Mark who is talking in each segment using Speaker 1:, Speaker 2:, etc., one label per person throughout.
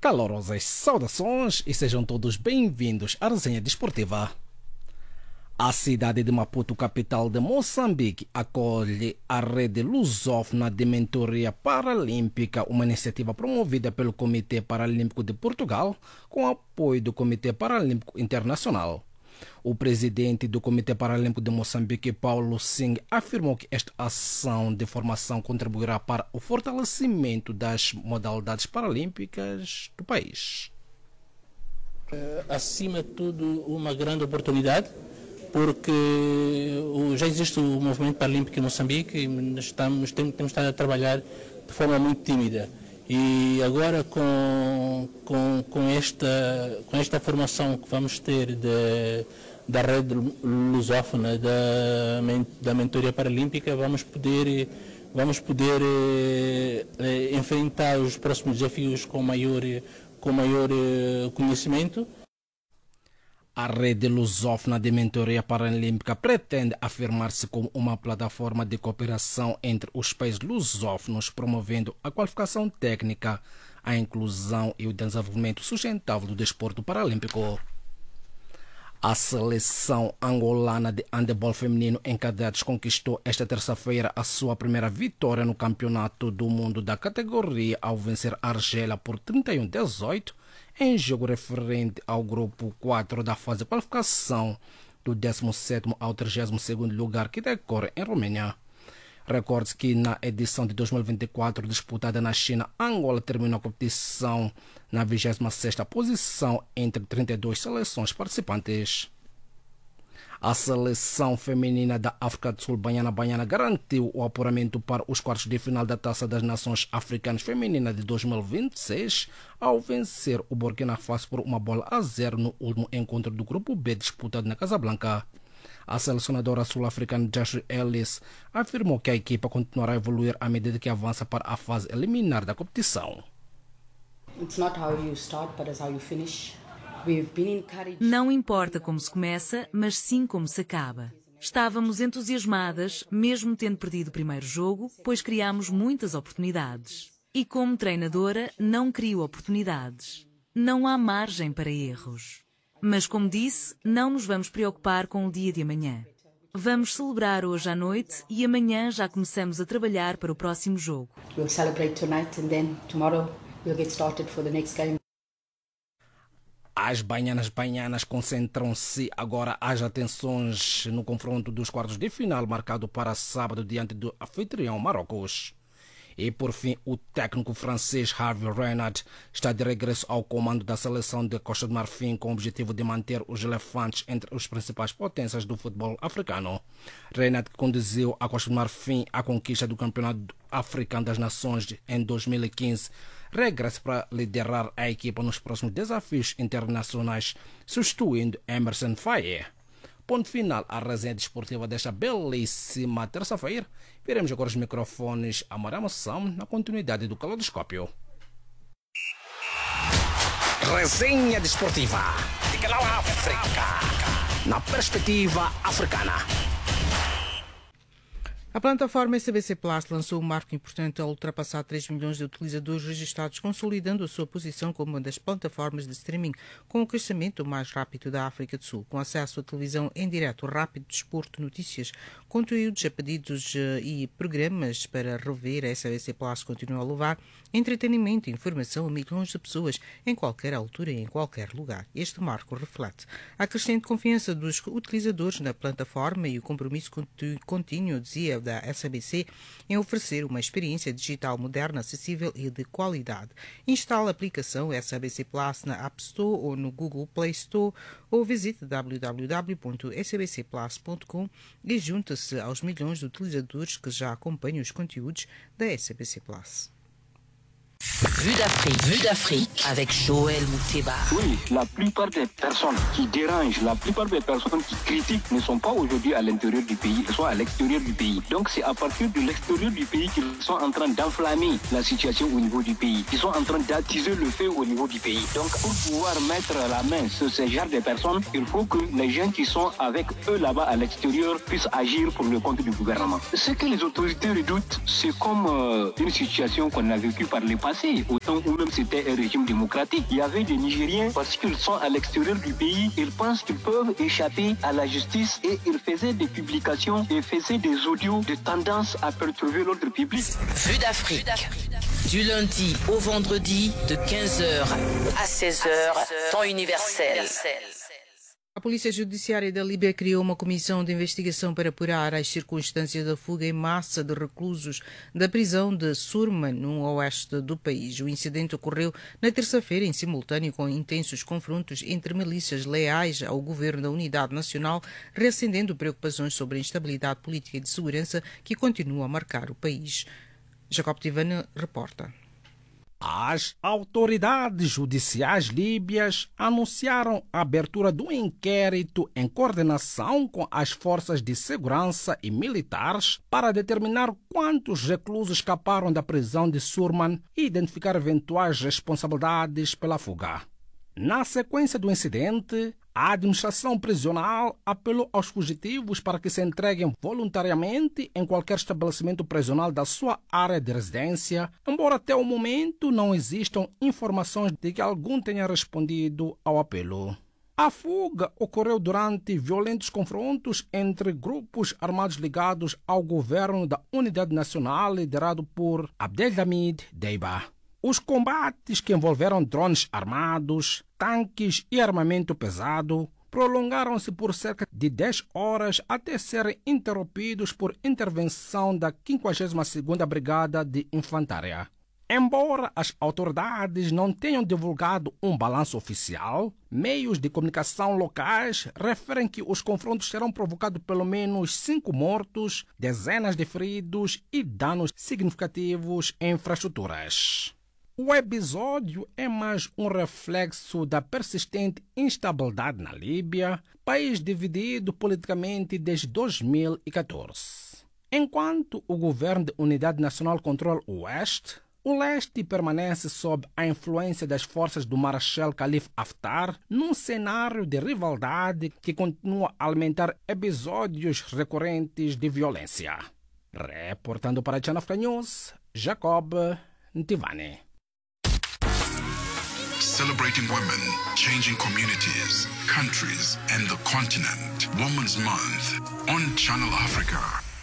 Speaker 1: Calorosas saudações e sejam todos bem-vindos à resenha desportiva. A cidade de Maputo, capital de Moçambique, acolhe a rede lusófona de mentoria paralímpica, uma iniciativa promovida pelo Comitê Paralímpico de Portugal, com apoio do Comitê Paralímpico Internacional. O presidente do Comitê Paralímpico de Moçambique, Paulo Singh, afirmou que esta ação de formação contribuirá para o fortalecimento das modalidades paralímpicas do país.
Speaker 2: Acima de tudo, uma grande oportunidade, porque já existe o movimento paralímpico em Moçambique e temos estado a trabalhar de forma muito tímida. E agora com esta formação que vamos ter da rede lusófona da mentoria paralímpica, vamos poder enfrentar os próximos desafios com maior conhecimento.
Speaker 1: A rede lusófona de mentoria paralímpica pretende afirmar-se como uma plataforma de cooperação entre os países lusófonos, promovendo a qualificação técnica, a inclusão e o desenvolvimento sustentável do desporto paralímpico. A seleção angolana de handebol feminino em cadetes conquistou esta terça-feira a sua primeira vitória no Campeonato do Mundo da categoria ao vencer a Argélia por 31-18 em jogo referente ao grupo 4 da fase de qualificação do 17º ao 32º lugar que decorre em Romênia. Recorde-se que na edição de 2024 disputada na China, Angola terminou a competição na 26ª posição entre 32 seleções participantes. A seleção feminina da África do Sul, Banyana garantiu o apuramento para os quartos de final da Taça das Nações Africanas Feminina de 2026 ao vencer o Burkina Faso por 1-0 no último encontro do Grupo B disputado na Casablanca. A selecionadora sul-africana Josh Ellis afirmou que a equipa continuará a evoluir à medida que avança para a fase eliminar da competição.
Speaker 3: It's not how you start, but it's how you finish.
Speaker 4: Não importa como se começa, mas sim como se acaba. Estávamos entusiasmadas, mesmo tendo perdido o primeiro jogo, pois criámos muitas oportunidades. E como treinadora, não crio oportunidades. Não há margem para erros. Mas como disse, não nos vamos preocupar com o dia de amanhã. Vamos celebrar hoje à noite e amanhã já começamos a trabalhar para o próximo jogo.
Speaker 3: We'll celebrate tonight and then tomorrow we'll get started for the next game.
Speaker 1: As banhanas concentram-se agora às atenções no confronto dos quartos de final marcado para sábado diante do anfitrião Marrocos. E por fim, o técnico francês Hervé Renard está de regresso ao comando da seleção de Costa de Marfim com o objetivo de manter os elefantes entre as principais potências do futebol africano. Renard, que conduziu a Costa de Marfim à conquista do Campeonato Africano das Nações em 2015, regressa para liderar a equipa nos próximos desafios internacionais, substituindo Emerson Faé. Ponto final à resenha desportiva desta belíssima terça-feira. Veremos agora os microfones a Maria Moção na continuidade do Caleidoscópio. Resenha desportiva de Canal África, na perspectiva africana.
Speaker 5: A plataforma SABC Plus lançou um marco importante ao ultrapassar 3 milhões de utilizadores registrados, consolidando a sua posição como uma das plataformas de streaming com o crescimento mais rápido da África do Sul. Com acesso à televisão em direto, rápido, desporto, notícias, conteúdos a pedidos e programas para rever, a SABC Plus continua a levar entretenimento e informação a milhões de pessoas em qualquer altura e em qualquer lugar. Este marco reflete a crescente confiança dos utilizadores na plataforma e o compromisso contínuo, dizia da SABC, em oferecer uma experiência digital moderna, acessível e de qualidade. Instale a aplicação SABC Plus na App Store ou no Google Play Store ou visite www.sabcplus.com e junte-se aos milhões de utilizadores que já acompanham os conteúdos da SABC Plus.
Speaker 6: Vue d'Afrique avec Joël Mouteba.
Speaker 7: Oui, la plupart des personnes qui dérangent, la plupart des personnes qui critiquent ne sont pas aujourd'hui à l'intérieur du pays, elles sont à l'extérieur du pays. Donc c'est à partir de l'extérieur du pays qu'ils sont en train d'enflammer la situation au niveau du pays. Ils sont en train d'attiser le feu au niveau du pays. Donc pour pouvoir mettre la main sur ce genre de personnes, il faut que les gens qui sont avec eux là-bas à l'extérieur puissent agir pour le compte du gouvernement. Ce que les autorités redoutent, c'est comme une situation qu'on a vécue par le passé. ou même c'était un régime démocratique. Il y avait des Nigériens, parce qu'ils sont à l'extérieur du pays, ils pensent qu'ils peuvent échapper à la justice et ils faisaient des publications et faisaient des audios de tendance à perturber l'ordre public.
Speaker 6: Vue d'Afrique. Du lundi au vendredi de 15h à 16h, temps universel.
Speaker 5: A Polícia Judiciária da Líbia criou uma comissão de investigação para apurar as circunstâncias da fuga em massa de reclusos da prisão de Surman, no oeste do país. O incidente ocorreu na terça-feira, em simultâneo com intensos confrontos entre milícias leais ao governo da Unidade Nacional, reacendendo preocupações sobre a instabilidade política e de segurança que continua a marcar o país. Jacob Tivane reporta.
Speaker 1: As autoridades judiciais líbias anunciaram a abertura de um inquérito em coordenação com as forças de segurança e militares para determinar quantos reclusos escaparam da prisão de Surman e identificar eventuais responsabilidades pela fuga. Na sequência do incidente, a administração prisional apelou aos fugitivos para que se entreguem voluntariamente em qualquer estabelecimento prisional da sua área de residência, embora até o momento não existam informações de que algum tenha respondido ao apelo. A fuga ocorreu durante violentos confrontos entre grupos armados ligados ao governo da Unidade Nacional liderado por Abdelhamid Deiba. Os combates, que envolveram drones armados, tanques e armamento pesado, prolongaram-se por cerca de 10 horas até serem interrompidos por intervenção da 52ª Brigada de Infantaria. Embora as autoridades não tenham divulgado um balanço oficial, meios de comunicação locais referem que os confrontos terão provocado pelo menos 5 mortos, dezenas de feridos e danos significativos em infraestruturas. O episódio é mais um reflexo da persistente instabilidade na Líbia, país dividido politicamente desde 2014. Enquanto o governo de Unidade Nacional controla o oeste, o leste permanece sob a influência das forças do Marechal Khalifa Haftar, num cenário de rivalidade que continua a alimentar episódios recorrentes de violência. Reportando para a Channel Africa News, Jacob Ntivane.
Speaker 8: Celebrating women, changing communities, countries, and the continent. Women's Month on Channel Africa.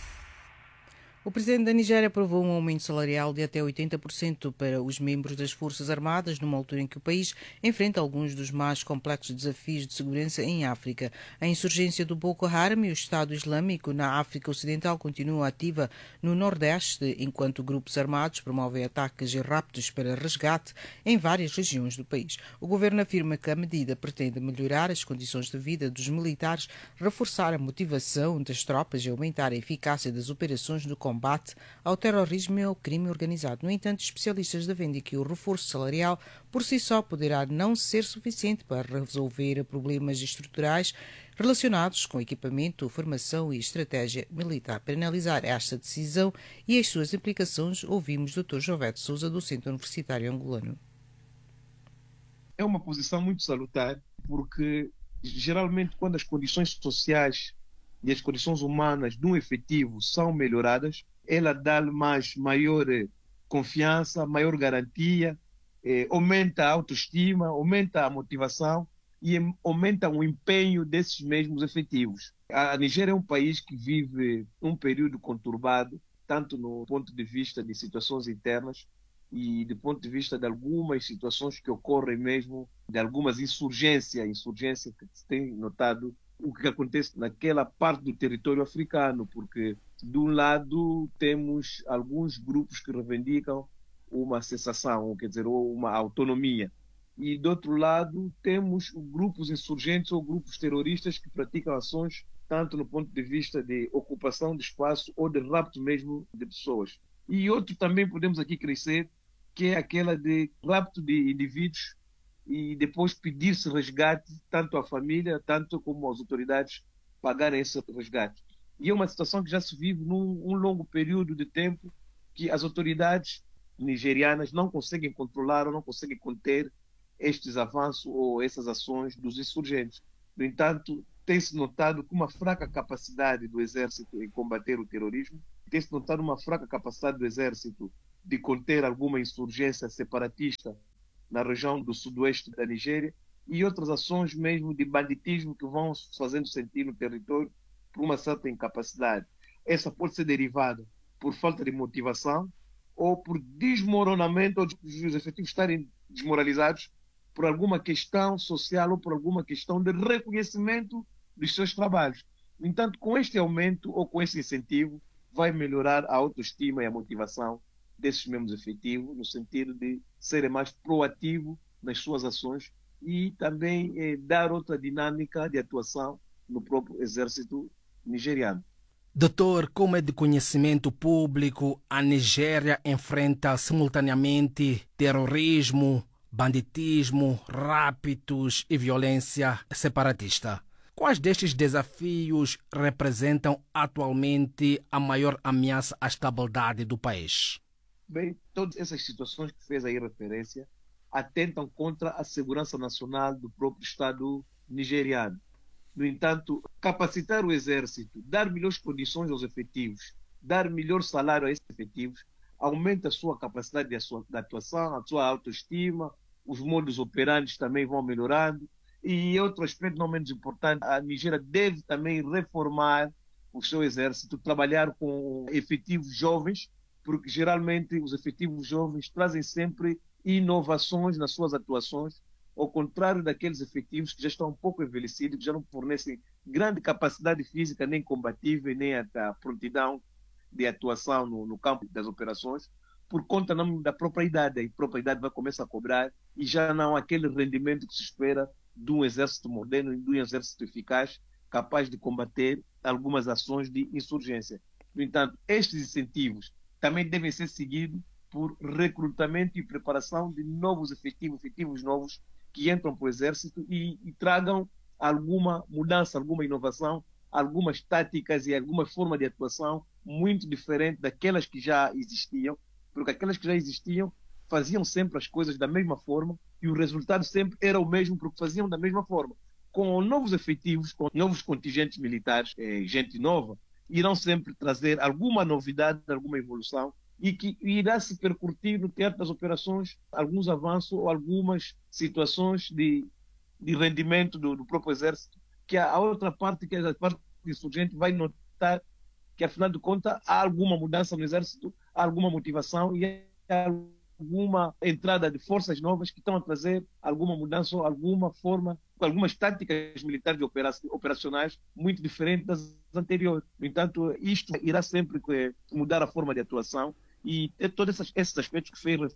Speaker 5: O presidente da Nigéria aprovou um aumento salarial de até 80% para os membros das Forças Armadas, numa altura em que o país enfrenta alguns dos mais complexos desafios de segurança em África. A insurgência do Boko Haram e o Estado Islâmico na África Ocidental continua ativa no Nordeste, enquanto grupos armados promovem ataques e raptos para resgate em várias regiões do país. O governo afirma que a medida pretende melhorar as condições de vida dos militares, reforçar a motivação das tropas e aumentar a eficácia das operações do combate ao terrorismo e ao crime organizado. No entanto, especialistas defendem que o reforço salarial por si só poderá não ser suficiente para resolver problemas estruturais relacionados com equipamento, formação e estratégia militar. Para analisar esta decisão e as suas implicações, ouvimos o Dr. Jovete Sousa, do Centro Universitário Angolano.
Speaker 9: É uma posição muito salutar, porque geralmente quando as condições sociais e as condições humanas de um efetivo são melhoradas, ela dá maior confiança, maior garantia, aumenta a autoestima, aumenta a motivação e aumenta o empenho desses mesmos efetivos. A Nigéria é um país que vive um período conturbado, tanto no ponto de vista de situações internas e do ponto de vista de algumas situações que ocorrem mesmo, de algumas insurgências que se tem notado o que acontece naquela parte do território africano, porque de um lado temos alguns grupos que reivindicam uma cessação, quer dizer, ou uma autonomia, e do outro lado temos grupos insurgentes ou grupos terroristas que praticam ações tanto no ponto de vista de ocupação de espaço ou de rapto mesmo de pessoas. E outro também podemos aqui crescer, que é aquela de rapto de indivíduos e depois pedir-se resgate, tanto à família, tanto como às autoridades pagarem esse resgate. E é uma situação que já se vive num longo período de tempo que as autoridades nigerianas não conseguem controlar ou não conseguem conter estes avanços ou essas ações dos insurgentes. No entanto, tem-se notado com uma fraca capacidade do Exército em combater o terrorismo, tem-se notado uma fraca capacidade do Exército de conter alguma insurgência separatista na região do sudoeste da Nigéria e outras ações mesmo de banditismo que vão se fazendo sentir no território por uma certa incapacidade. Essa pode ser derivada por falta de motivação ou por desmoronamento, ou os efetivos estarem desmoralizados por alguma questão social ou por alguma questão de reconhecimento dos seus trabalhos. No entanto, com este aumento ou com esse incentivo, vai melhorar a autoestima e a motivação desses mesmos efetivos, no sentido de serem mais proativos nas suas ações e também dar outra dinâmica de atuação no próprio exército nigeriano.
Speaker 1: Doutor, como é de conhecimento público, a Nigéria enfrenta simultaneamente terrorismo, banditismo, raptos e violência separatista. Quais destes desafios representam atualmente a maior ameaça à estabilidade do país?
Speaker 9: Bem, todas essas situações que fez aí referência atentam contra a segurança nacional do próprio Estado nigeriano. No entanto, capacitar o exército, dar melhores condições aos efetivos, dar melhor salário a esses efetivos, aumenta a sua capacidade de atuação, a sua autoestima, os modos operantes também vão melhorando. E outro aspecto não menos importante, a Nigéria deve também reformar o seu exército, trabalhar com efetivos jovens, porque geralmente os efetivos jovens trazem sempre inovações nas suas atuações, ao contrário daqueles efetivos que já estão um pouco envelhecidos, que já não fornecem grande capacidade física, nem combatível, nem a prontidão de atuação no campo das operações, por conta da própria idade. A própria idade vai começar a cobrar e já não há aquele rendimento que se espera de um exército moderno e de um exército eficaz, capaz de combater algumas ações de insurgência. No entanto, estes incentivos também devem ser seguidos por recrutamento e preparação de novos efetivos novos que entram para o exército e tragam alguma mudança, alguma inovação, algumas táticas e alguma forma de atuação muito diferente daquelas que já existiam, porque aquelas que já existiam faziam sempre as coisas da mesma forma e o resultado sempre era o mesmo, porque faziam da mesma forma. Com novos efetivos, com novos contingentes militares, gente nova, irão sempre trazer alguma novidade, alguma evolução e que irá se percutir no teatro das operações alguns avanços ou algumas situações de rendimento do próprio exército, que a outra parte, que é a parte insurgente, vai notar que, afinal de contas, há alguma mudança no exército, há alguma motivação e há alguma entrada de forças novas que estão a trazer alguma mudança, alguma forma, algumas táticas militares operacionais muito diferentes das anteriores. No entanto, isto irá sempre mudar a forma de atuação e todos esses aspectos que fez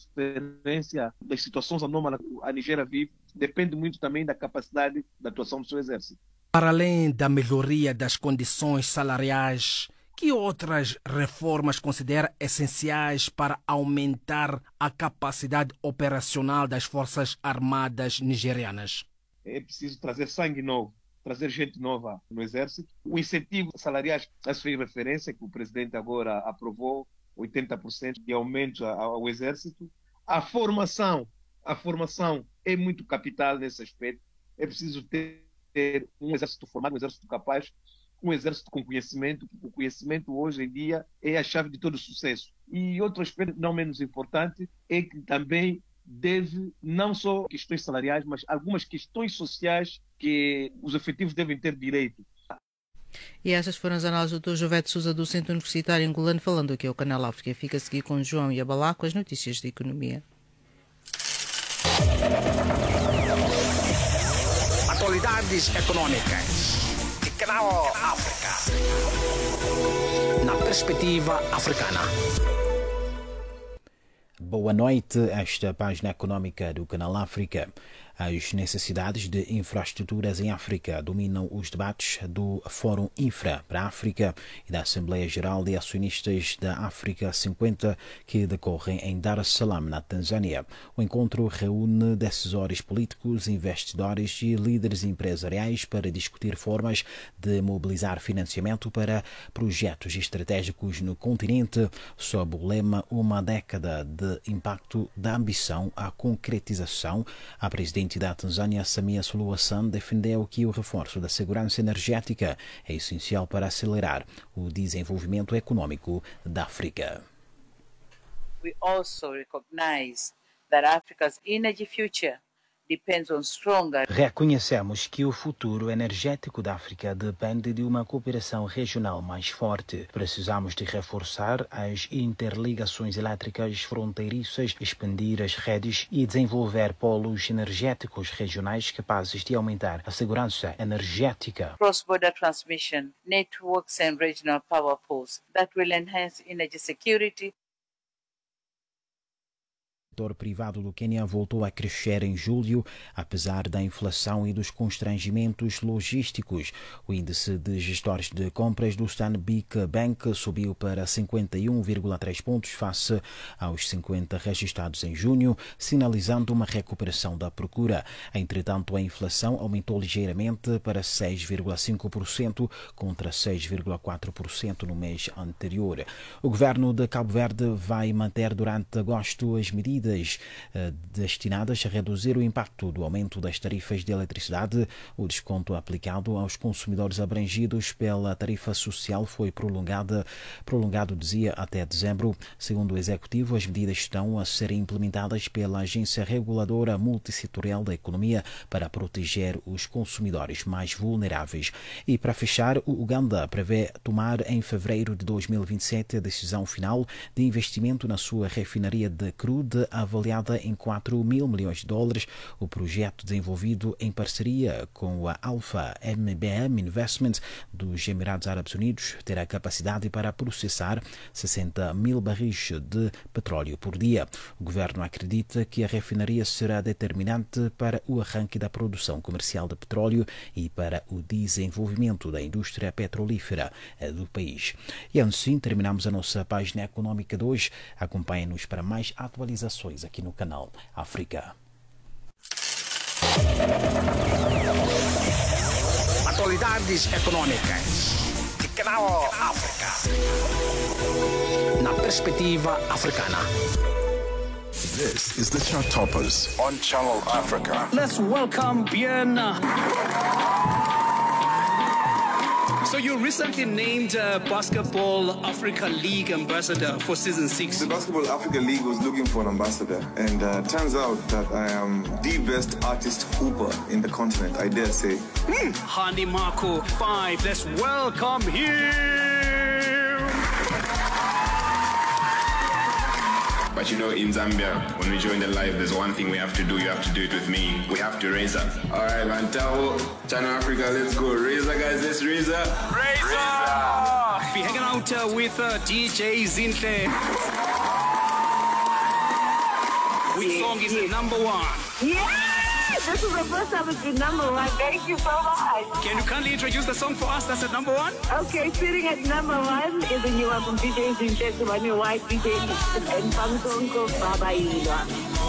Speaker 9: referência das situações anômalas que a Nigéria vive depende muito também da capacidade de atuação do seu exército.
Speaker 1: Para além da melhoria das condições salariais, que outras reformas considera essenciais para aumentar a capacidade operacional das Forças Armadas nigerianas?
Speaker 9: É preciso trazer sangue novo, trazer gente nova no exército. O incentivo salariais a se fez referência, que o presidente agora aprovou, 80% de aumento ao exército. A formação é muito capital nesse aspecto. É preciso ter um exército formado, um exército capaz, um exército com conhecimento, porque o conhecimento hoje em dia é a chave de todo o sucesso. E outro aspecto não menos importante é que também deve, não só questões salariais, mas algumas questões sociais que os efetivos devem ter direito.
Speaker 5: E estas foram as análises do Dr. Jovete Sousa, do Centro Universitário Angolano, falando aqui ao Canal África. Fica a seguir com João Yabalá com as notícias de economia.
Speaker 1: Atualidades econômicas. Canal África. Na perspectiva africana.
Speaker 10: Boa noite. Esta é a página econômica do Canal África. As necessidades de infraestruturas em África dominam os debates do Fórum Infra para a África e da Assembleia Geral de Acionistas da África 50, que decorrem em Dar es Salaam, na Tanzânia. O encontro reúne decisores políticos, investidores e líderes empresariais para discutir formas de mobilizar financiamento para projetos estratégicos no continente, sob o lema Uma década de impacto da ambição à concretização. A presidente da Tanzânia, Samia Suluhu Hassan, defendeu que o reforço da segurança energética é essencial para acelerar o desenvolvimento econômico da África.
Speaker 11: we also recognize that Africa's energy future depends on stronger.
Speaker 10: Reconhecemos que o futuro energético da África depende de uma cooperação regional mais forte. Precisamos de reforçar as interligações elétricas fronteiriças, expandir as redes e desenvolver polos energéticos regionais capazes de aumentar a segurança energética.
Speaker 11: Cross-border transmission, networks and regional power pools that will enhance energy security.
Speaker 10: O setor privado do Quênia voltou a crescer em julho, apesar da inflação e dos constrangimentos logísticos. O índice de gestores de compras do Stanbic Bank subiu para 51,3 pontos face aos 50 registrados em junho, sinalizando uma recuperação da procura. Entretanto, a inflação aumentou ligeiramente para 6,5% contra 6,4% no mês anterior. O governo de Cabo Verde vai manter durante agosto as medidas destinadas a reduzir o impacto do aumento das tarifas de eletricidade. O desconto aplicado aos consumidores abrangidos pela tarifa social foi prolongado, dizia, até dezembro. Segundo o Executivo, as medidas estão a ser implementadas pela Agência Reguladora Multissetorial da Economia para proteger os consumidores mais vulneráveis. E para fechar, o Uganda prevê tomar em fevereiro de 2027 a decisão final de investimento na sua refinaria de crude, avaliada em 4 mil milhões de dólares. O projeto, desenvolvido em parceria com a Alpha MBM Investments dos Emirados Árabes Unidos, terá capacidade para processar 60 mil barris de petróleo por dia. O governo acredita que a refinaria será determinante para o arranque da produção comercial de petróleo e para o desenvolvimento da indústria petrolífera do país. E assim terminamos a nossa página econômica de hoje. Acompanhe-nos para mais atualizações aqui no canal África.
Speaker 1: Atualidades econômicas de Canal África. Na perspectiva africana.
Speaker 8: This is the Chart Toppers on Channel Africa.
Speaker 12: Let's welcome Bien. So you recently named Basketball Africa League ambassador for season 6.
Speaker 13: The Basketball Africa League was looking for an ambassador, and turns out that I am the best artist hooper in the continent, I dare say.
Speaker 12: Hani Marco 5, let's welcome him!
Speaker 14: But you know, in Zambia, when we join the live, there's one thing we have to do. You have to do it with me. We have to raise up. All right, man. Channel Africa, let's go. Razor, guys, let's raise up.
Speaker 12: Raise up! Be hanging out with DJ Zinhle. Which song is the number one?
Speaker 15: Yes! This is the first time it's been number one. Thank you so much.
Speaker 12: Can you kindly introduce the song for us that's at number one?
Speaker 15: Okay, sitting at number one is a new one from DJ Zinhle, to my new wife, DJ and Pangsonko Baba Ilwa.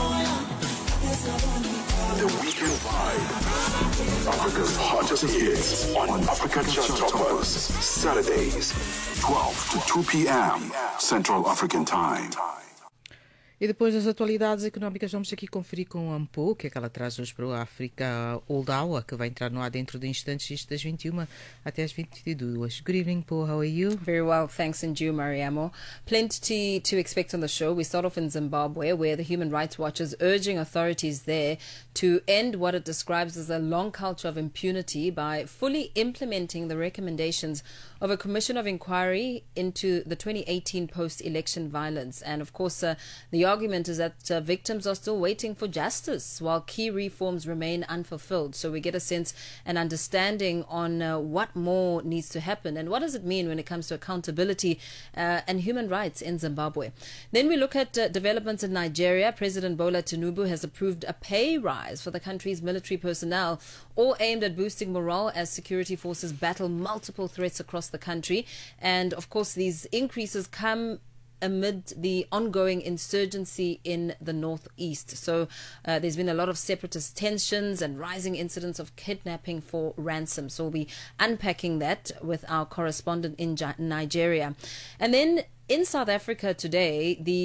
Speaker 8: The Weekend Vibe. Africa's hottest hits on Africa Chart Toppers. Saturdays, 12 to 2 p.m. Central African Time.
Speaker 5: E depois das atualidades económicas, vamos aqui conferir com a Ampo o que é que ela traz hoje para o África Old Hour, que vai entrar no ar dentro de instantes, isto das 21 até as 22. Good evening, Paul. How are you?
Speaker 16: Very well, thanks, and you, Mariamo. Plenty to expect on the show. We start off in Zimbabwe, where the Human Rights Watch is urging authorities there to end what it describes as a long culture of impunity by fully implementing the recommendations of a commission of inquiry into the 2018 post-election violence. And of course, the argument is that victims are still waiting for justice while key reforms remain unfulfilled. So we get a sense and understanding on what more needs to happen and what does it mean when it comes to accountability and human rights in Zimbabwe. Then we look at developments in Nigeria. President Bola Tinubu has approved a pay rise for the country's military personnel, all aimed at boosting morale as security forces battle multiple threats across the country. And of course, these increases come amid the ongoing insurgency in the northeast. So there's been a lot of separatist tensions and rising incidents of kidnapping for ransom. So we'll be unpacking that with our correspondent in Nigeria. And then in South Africa today, the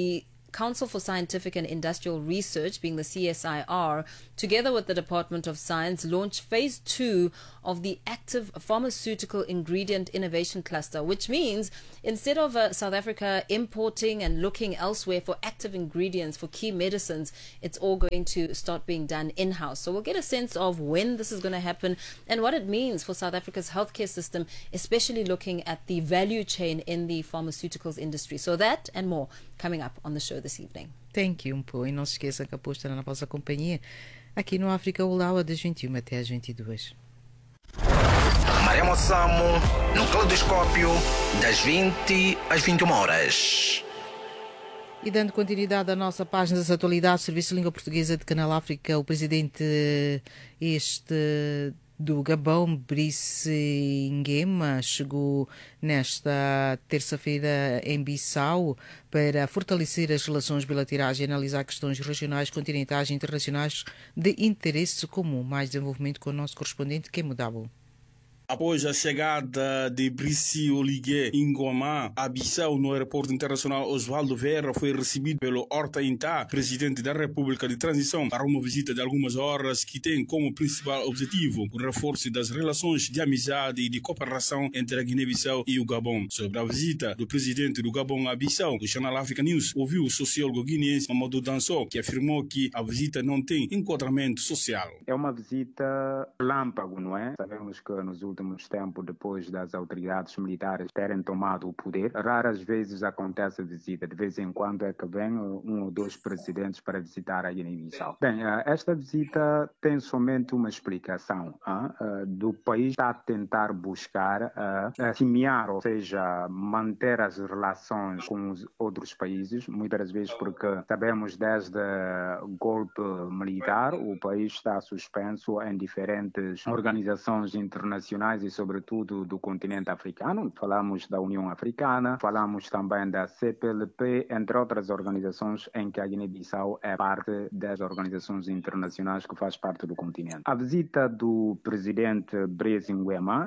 Speaker 16: Council for Scientific and Industrial Research, being the CSIR, together with the Department of Science, launched phase 2 of the Active Pharmaceutical Ingredient Innovation Cluster, which means instead of South Africa importing and looking elsewhere for active ingredients for key medicines, it's all going to start being done in-house. So we'll get a sense of when this is going to happen and what it means for South Africa's healthcare system, especially looking at the value chain in the pharmaceuticals industry. So that and more coming up on the show this evening.
Speaker 5: Thank you, Mpo. E não se esqueça que aposta na vossa companhia aqui no África Olawa das 21 até às 22.
Speaker 1: Mariamo Samo no Caleidoscópio das 20 às 21 horas.
Speaker 5: E dando continuidade à nossa página das atualidades, Serviço de Língua Portuguesa de Canal África, o presidente do Gabão, Brice Nguema, chegou nesta terça-feira em Bissau para fortalecer as relações bilaterais e analisar questões regionais, continentais e internacionais de interesse comum. Mais desenvolvimento com o nosso correspondente, Kemo Dabo.
Speaker 17: Após a chegada de Brice Oligui Nguema a Bissau no aeroporto internacional Osvaldo Vera, foi recebido pelo Horta Intá, presidente da República de Transição, para uma visita de algumas horas que tem como principal objetivo o reforço das relações de amizade e de cooperação entre a Guiné-Bissau e o Gabão. Sobre a visita do presidente do Gabão a Bissau, o Channel Africa News ouviu o sociólogo guineense Mamadou Danso, que afirmou que a visita não tem enquadramento social.
Speaker 18: É uma visita relâmpago, não é? Sabemos que nos últimos tempos, depois das autoridades militares terem tomado o poder, raras vezes acontece a visita. De vez em quando é que vem um ou dois presidentes para visitar a Guiné-Bissau. Bem, esta visita tem somente uma explicação do país está a tentar buscar semear, ou seja, manter as relações com os outros países, muitas vezes porque sabemos desde o golpe militar o país está suspenso em diferentes organizações internacionais e sobretudo do continente africano. Falamos da União Africana, falamos também da CPLP, entre outras organizações em que a Guiné-Bissau é parte das organizações internacionais que faz parte do continente. A visita do presidente Brice Nguema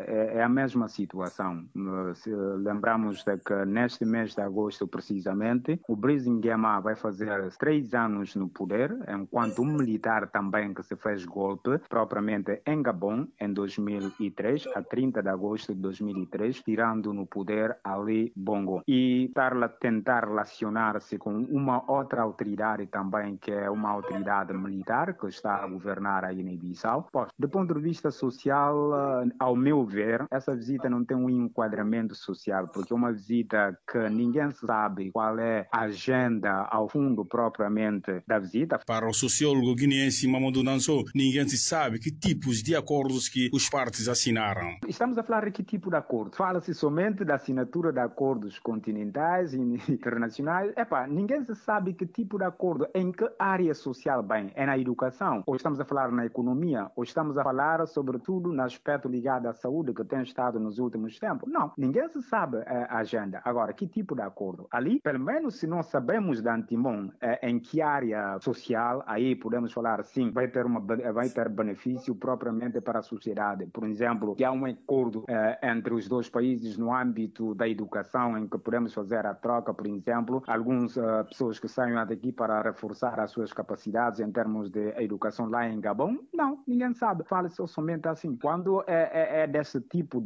Speaker 18: é a mesma situação. Se lembramos de que neste mês de agosto, precisamente, o Brice Nguema vai fazer 3 anos no poder, enquanto um militar também que se fez golpe, propriamente em Gabão, em 2003, a 30 de agosto de 2003, tirando no poder Ali Bongo. E tentar relacionar-se com uma outra autoridade também, que é uma autoridade militar que está a governar a Guiné-Bissau. Do ponto de vista social, ao meu ver, essa visita não tem um enquadramento social, porque é uma visita que ninguém sabe qual é a agenda ao fundo propriamente da visita.
Speaker 17: Para o sociólogo guineense Mamadou Danso, ninguém se sabe que tipos de acordos que os partes assinaram.
Speaker 18: Estamos a falar de que tipo de acordo? Fala-se somente da assinatura de acordos continentais e internacionais. Ninguém se sabe que tipo de acordo, em que área social bem. É na educação? Ou estamos a falar na economia? Ou estamos a falar sobretudo no aspecto ligado à saúde que tem estado nos últimos tempos? Não, ninguém se sabe a agenda. Agora, que tipo de acordo? Ali, pelo menos se não sabemos de antemão em que área social, aí podemos falar sim, vai ter benefício propriamente para a sociedade. Por exemplo, que há um acordo entre os dois países no âmbito da educação, em que podemos fazer a troca, por exemplo, algumas pessoas que saiam daqui para reforçar as suas capacidades em termos de educação lá em Gabão. Não, ninguém sabe. Fala-se somente assim. Quando é desse tipo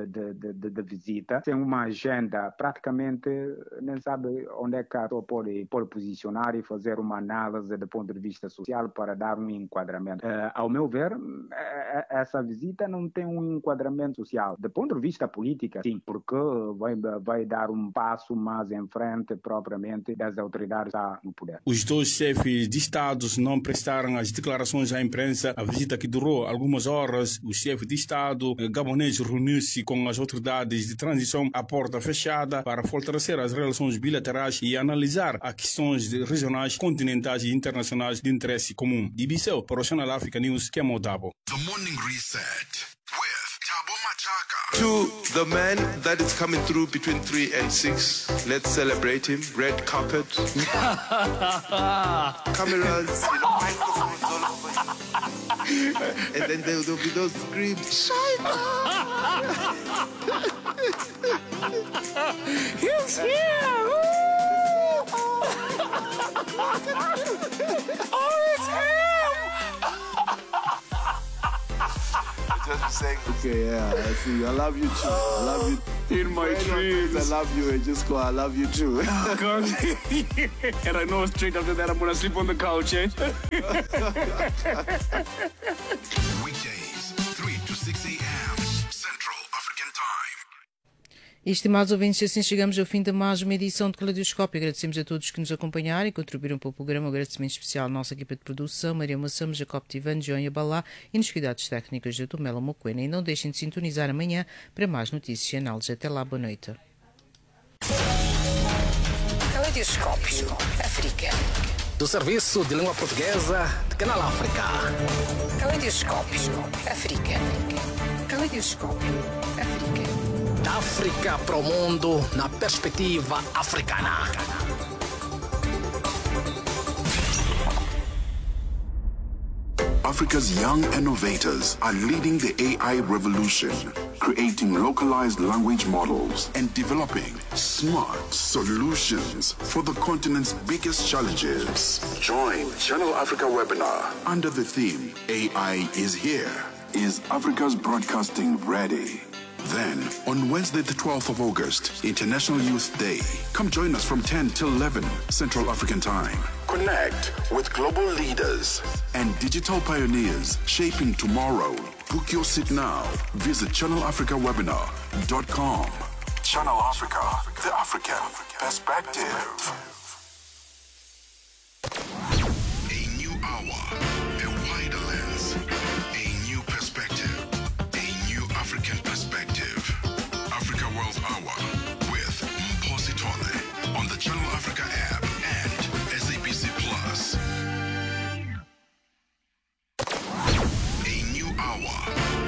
Speaker 18: de visita, tem uma agenda, praticamente nem sabe onde é que a pessoa pode posicionar e fazer uma análise do ponto de vista social para dar um enquadramento. Ao meu ver, essa visita não tem um enquadramento social. Do ponto de vista político, sim, porque vai dar um passo mais em frente propriamente das autoridades no poder.
Speaker 17: Os dois chefes de Estados não prestaram as declarações à imprensa. A visita que durou algumas horas, o chefe de Estado gabonês reuniu-se com as autoridades de transição à porta fechada para fortalecer as relações bilaterais e analisar as questões regionais, continentais e internacionais de interesse comum. De Bissau, para o Channel Africa News, Kemo Dabo.
Speaker 8: The Morning Reset with Thabo Machaka.
Speaker 19: To the man that is coming through between 3 and 6, let's celebrate him. Red carpet. Cameras, microphones all over. And then there'll be those screams.
Speaker 20: He's here!
Speaker 8: Oh, it's him!
Speaker 19: Just saying.
Speaker 8: Okay, yeah, I see. I love you too. I love you.
Speaker 12: In my dreams.
Speaker 8: I love you, and just go, I love you too.
Speaker 12: God. And I know straight after that I'm gonna sleep on the couch, eh?
Speaker 8: Weekdays, 3 to 6 a.m. Central African Time.
Speaker 5: Estimados ouvintes, assim chegamos ao fim de mais uma edição de Caleidoscópio. Agradecemos a todos que nos acompanharam e contribuíram para o programa. Um agradecimento especial à nossa equipa de produção, Maria Massamo, Jacob Tivan, João Balá e nos cuidados técnicos de Tomela Mocoena. E não deixem de sintonizar amanhã para mais notícias e análises. Até lá, boa noite.
Speaker 6: Caleidoscópio África.
Speaker 1: Do Serviço de Língua Portuguesa de Canal África.
Speaker 6: Caleidoscópio África. Caleidoscópio África.
Speaker 1: Da África para o mundo na perspectiva africana.
Speaker 8: Africa's young innovators are leading the AI revolution, creating localized language models and developing smart solutions for the continent's biggest challenges. Join Channel Africa webinar under the theme AI is here. Is Africa's broadcasting ready? Then, on Wednesday the 12th of August, International Youth Day, come join us from 10 till 11 Central African Time. Connect with global leaders and digital pioneers shaping tomorrow. Book your seat now. Visit channelafricawebinar.com. Channel Africa, the African perspective.